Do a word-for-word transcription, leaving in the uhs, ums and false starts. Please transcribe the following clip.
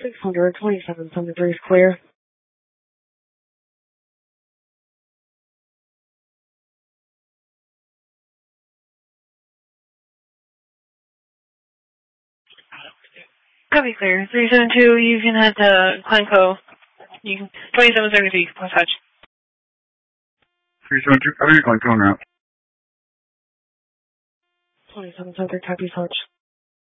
six hundred, twenty-seven seventy-three is clear. Copy clear. three seven two, you can head to Glencoe. You can, twenty-seven seventy-three, plus touch. three seven two, copy, Glencoe en route. twenty-seven seventy-three, copy touch.